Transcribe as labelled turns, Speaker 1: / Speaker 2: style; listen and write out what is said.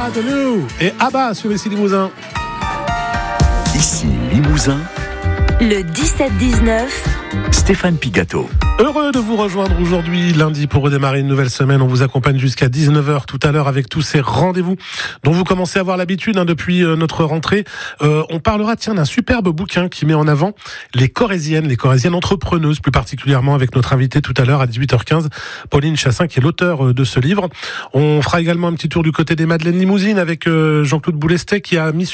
Speaker 1: de nous et Abba sur ici Limousin.
Speaker 2: Ici Limousin,
Speaker 3: le 17-19,
Speaker 2: Stéphane Pigato.
Speaker 1: Heureux de vous rejoindre aujourd'hui, lundi, pour redémarrer une nouvelle semaine. On vous accompagne jusqu'à 19h tout à l'heure avec tous ces rendez-vous dont vous commencez à avoir l'habitude depuis notre rentrée. On parlera d'un superbe bouquin qui met en avant les Corréziennes entrepreneuses, plus particulièrement avec notre invité tout à l'heure à 18h15, Pauline Chassin, qui est l'auteur de ce livre. On fera également un petit tour du côté des Madeleines Limousines avec Jean-Claude Boulestet qui a mis